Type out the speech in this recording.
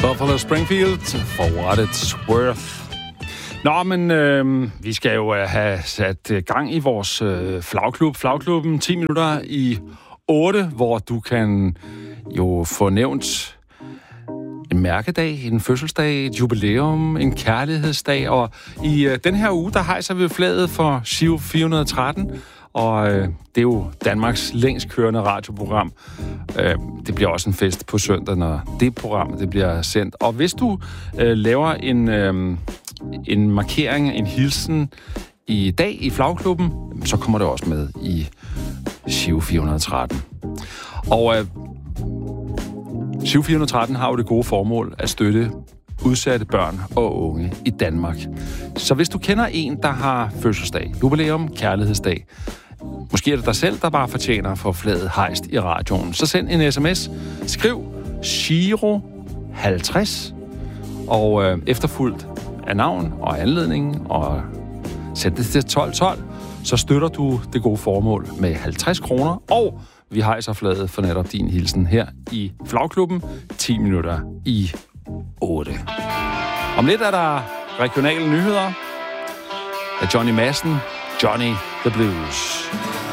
Buffalo Springfield, For What It's Worth. Nå, men vi skal jo have sat gang i vores flagklub. Flagklubben 10 minutter i 8, hvor du kan jo få nævnt en mærkedag, en fødselsdag, et jubilæum, en kærlighedsdag. Og i den her uge, der hejser vi flaget for Giro 413. Og det er jo Danmarks længst kørende radioprogram. Det bliver også en fest på søndag, når det program det bliver sendt. Og hvis du laver en markering, en hilsen i dag i Flagklubben, så kommer det også med i Giro 413. Og Giro 413 har jo det gode formål at støtte udsatte børn og unge i Danmark. Så hvis du kender en, der har fødselsdag, jubilæum, kærlighedsdag, måske er det dig selv, der bare fortjener at få flaget hejst i radioen, så send en sms. Skriv Giro 50 og efterfulgt af navn og anledning, og send det til 1212, så støtter du det gode formål med 50 kroner, og vi hejser flaget for netop din hilsen her i Flagklubben 10 minutter i 8. Om lidt er der regionale nyheder af Johnny Madsen, Johnny the Blues.